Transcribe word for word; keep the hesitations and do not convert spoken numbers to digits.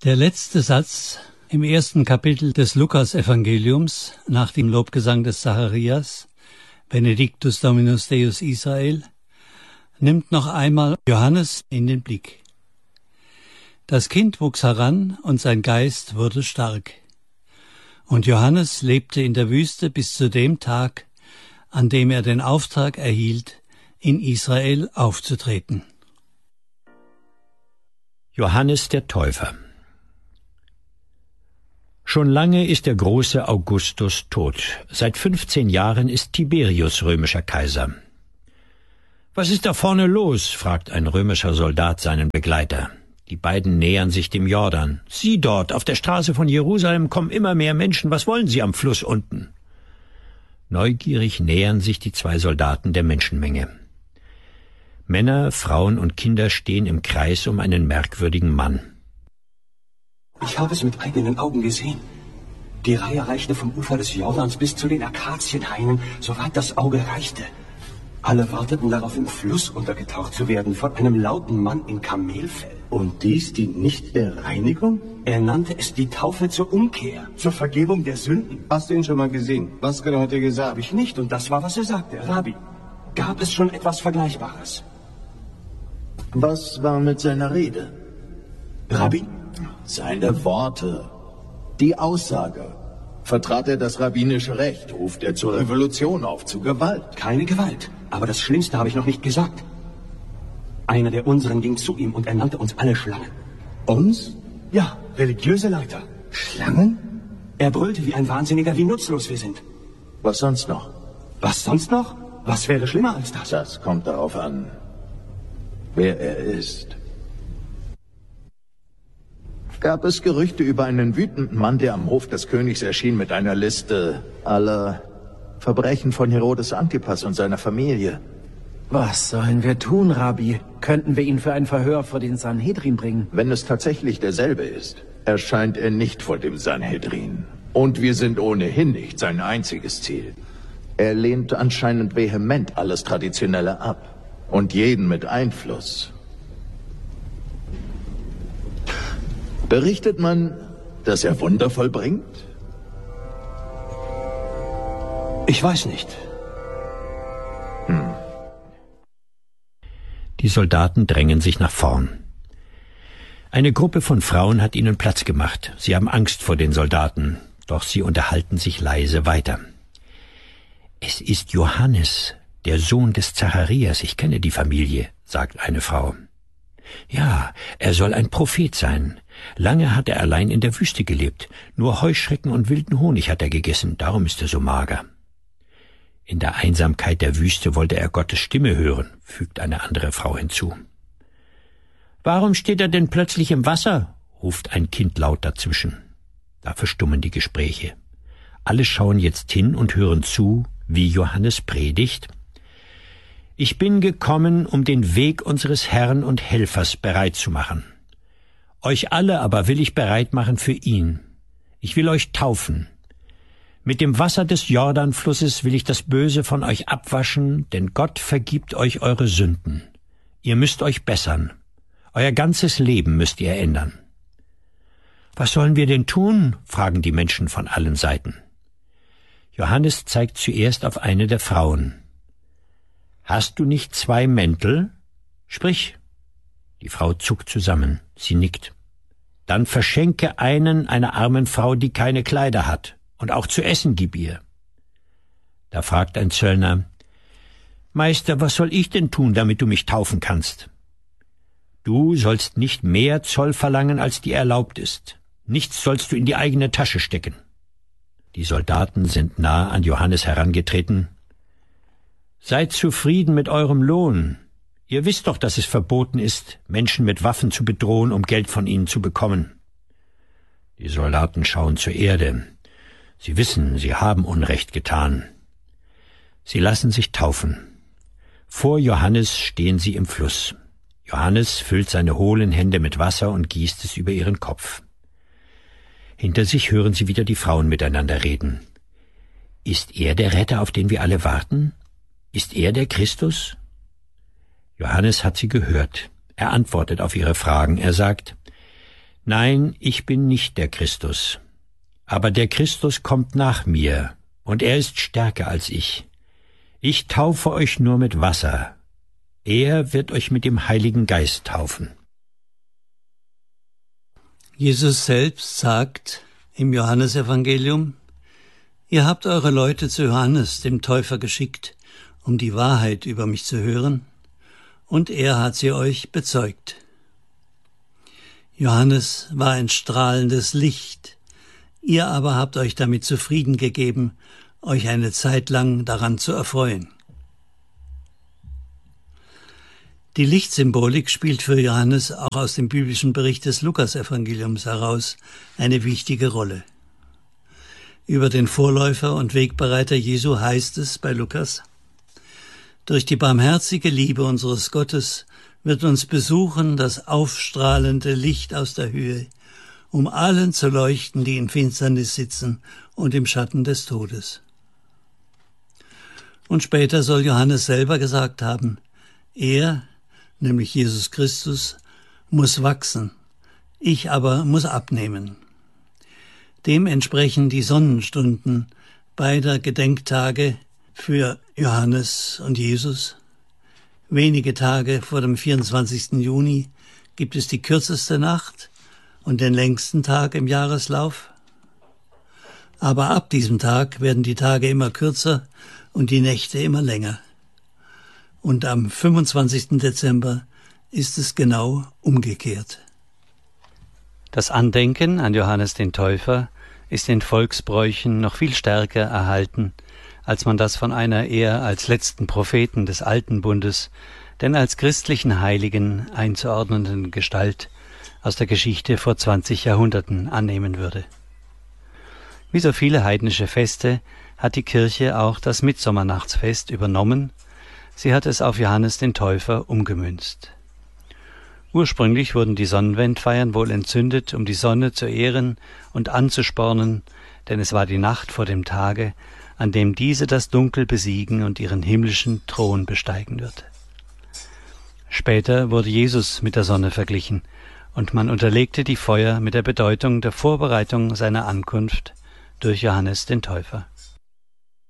Der letzte Satz im ersten Kapitel des Lukas-Evangeliums nach dem Lobgesang des Zacharias, Benedictus Dominus Deus Israel, nimmt noch einmal Johannes in den Blick. Das Kind wuchs heran und sein Geist wurde stark. Und Johannes lebte in der Wüste bis zu dem Tag, an dem er den Auftrag erhielt, in Israel aufzutreten. Johannes der Täufer. Schon lange ist der große Augustus tot. Seit fünfzehn Jahren ist Tiberius römischer Kaiser. »Was ist da vorne los?« fragt ein römischer Soldat seinen Begleiter. Die beiden nähern sich dem Jordan. »Sie dort, auf der Straße von Jerusalem kommen immer mehr Menschen. Was wollen Sie am Fluss unten?« Neugierig nähern sich die zwei Soldaten der Menschenmenge. Männer, Frauen und Kinder stehen im Kreis um einen merkwürdigen Mann. Ich habe es mit eigenen Augen gesehen. Die Reihe reichte vom Ufer des Jordans bis zu den Akazienhainen, soweit das Auge reichte. Alle warteten darauf, im Fluss untergetaucht zu werden von einem lauten Mann in Kamelfell. Und dies dient nicht der Reinigung? Er nannte es die Taufe zur Umkehr, zur Vergebung der Sünden. Hast du ihn schon mal gesehen? Was genau hat er gesagt? Habe ich nicht, und das war, was er sagte. Rabbi, gab es schon etwas Vergleichbares? Was war mit seiner Rede? Rabbi? Seine Worte. Die Aussage. Vertrat er das rabbinische Recht? Ruft er zur Revolution auf, zu Gewalt? Keine Gewalt. Aber das Schlimmste habe ich noch nicht gesagt. Einer der unseren ging zu ihm und er nannte uns alle Schlangen. Uns? Ja, religiöse Leiter. Schlangen? Er brüllte wie ein Wahnsinniger, wie nutzlos wir sind. Was sonst noch? Was sonst noch? Was wäre schlimmer als das? Das kommt darauf an, wer er ist. Gab es Gerüchte über einen wütenden Mann, der am Hof des Königs erschien mit einer Liste aller Verbrechen von Herodes Antipas und seiner Familie? Was sollen wir tun, Rabbi? Könnten wir ihn für ein Verhör vor den Sanhedrin bringen? Wenn es tatsächlich derselbe ist, erscheint er nicht vor dem Sanhedrin. Und wir sind ohnehin nicht sein einziges Ziel. Er lehnt anscheinend vehement alles Traditionelle ab. Und jeden mit Einfluss. Berichtet man, dass er Wunder vollbringt? Ich weiß nicht. Hm. Die Soldaten drängen sich nach vorn. Eine Gruppe von Frauen hat ihnen Platz gemacht. Sie haben Angst vor den Soldaten, doch sie unterhalten sich leise weiter. »Es ist Johannes, der Sohn des Zacharias, ich kenne die Familie«, sagt eine Frau. »Ja, er soll ein Prophet sein. Lange hat er allein in der Wüste gelebt. Nur Heuschrecken und wilden Honig hat er gegessen, darum ist er so mager.« In der Einsamkeit der Wüste wollte er Gottes Stimme hören, fügt eine andere Frau hinzu. »Warum steht er denn plötzlich im Wasser?« ruft ein Kind laut dazwischen. Da verstummen die Gespräche. Alle schauen jetzt hin und hören zu, wie Johannes predigt. »Ich bin gekommen, um den Weg unseres Herrn und Helfers bereit zu machen. Euch alle aber will ich bereit machen für ihn. Ich will euch taufen. Mit dem Wasser des Jordanflusses will ich das Böse von euch abwaschen, denn Gott vergibt euch eure Sünden. Ihr müsst euch bessern. Euer ganzes Leben müsst ihr ändern.« »Was sollen wir denn tun?« fragen die Menschen von allen Seiten. Johannes zeigt zuerst auf eine der Frauen. »Hast du nicht zwei Mäntel? Sprich.« Die Frau zuckt zusammen, sie nickt. »Dann verschenke einen einer armen Frau, die keine Kleider hat, und auch zu essen gib ihr.« Da fragt ein Zöllner, »Meister, was soll ich denn tun, damit du mich taufen kannst?« »Du sollst nicht mehr Zoll verlangen, als dir erlaubt ist. Nichts sollst du in die eigene Tasche stecken.« Die Soldaten sind nah an Johannes herangetreten. »Seid zufrieden mit eurem Lohn. Ihr wisst doch, dass es verboten ist, Menschen mit Waffen zu bedrohen, um Geld von ihnen zu bekommen.« Die Soldaten schauen zur Erde. Sie wissen, sie haben Unrecht getan. Sie lassen sich taufen. Vor Johannes stehen sie im Fluss. Johannes füllt seine hohlen Hände mit Wasser und gießt es über ihren Kopf. Hinter sich hören sie wieder die Frauen miteinander reden. »Ist er der Retter, auf den wir alle warten? Ist er der Christus?« Johannes hat sie gehört. Er antwortet auf ihre Fragen. Er sagt, Nein, ich bin nicht der Christus. Aber der Christus kommt nach mir, und er ist stärker als ich. Ich taufe euch nur mit Wasser. Er wird euch mit dem Heiligen Geist taufen. Jesus selbst sagt im Johannesevangelium: Ihr habt eure Leute zu Johannes, dem Täufer, geschickt, um die Wahrheit über mich zu hören, und er hat sie euch bezeugt. Johannes war ein strahlendes Licht, ihr aber habt euch damit zufrieden gegeben, euch eine Zeit lang daran zu erfreuen. Die Lichtsymbolik spielt für Johannes auch aus dem biblischen Bericht des Lukasevangeliums heraus eine wichtige Rolle. Über den Vorläufer und Wegbereiter Jesu heißt es bei Lukas: Durch die barmherzige Liebe unseres Gottes wird uns besuchen das aufstrahlende Licht aus der Höhe, um allen zu leuchten, die in Finsternis sitzen und im Schatten des Todes. Und später soll Johannes selber gesagt haben: Er, nämlich Jesus Christus, muss wachsen, ich aber muss abnehmen. Dem entsprechen die Sonnenstunden beider Gedenktage für Johannes und Jesus. Wenige Tage vor dem vierundzwanzigsten Juni gibt es die kürzeste Nacht und den längsten Tag im Jahreslauf. Aber ab diesem Tag werden die Tage immer kürzer und die Nächte immer länger. Und am fünfundzwanzigsten Dezember ist es genau umgekehrt. Das Andenken an Johannes den Täufer ist in Volksbräuchen noch viel stärker erhalten, als man das von einer eher als letzten Propheten des Alten Bundes, denn als christlichen Heiligen einzuordnenden Gestalt aus der Geschichte vor zwanzig Jahrhunderten annehmen würde. Wie so viele heidnische Feste hat die Kirche auch das Mitsommernachtsfest übernommen. Sie hat es auf Johannes den Täufer umgemünzt. Ursprünglich wurden die Sonnenwendfeiern wohl entzündet, um die Sonne zu ehren und anzuspornen, denn es war die Nacht vor dem Tage, an dem diese das Dunkel besiegen und ihren himmlischen Thron besteigen wird. Später wurde Jesus mit der Sonne verglichen, und man unterlegte die Feuer mit der Bedeutung der Vorbereitung seiner Ankunft durch Johannes den Täufer.